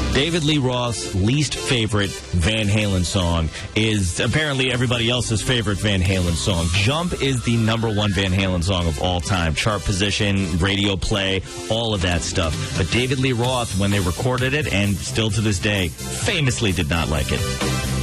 David Lee Roth's least favorite Van Halen song is apparently everybody else's favorite Van Halen song. Jump is the #1 Van Halen song of all time. Chart position, radio play, all of that stuff. But David Lee Roth, when they recorded it, and still to this day, famously did not like it.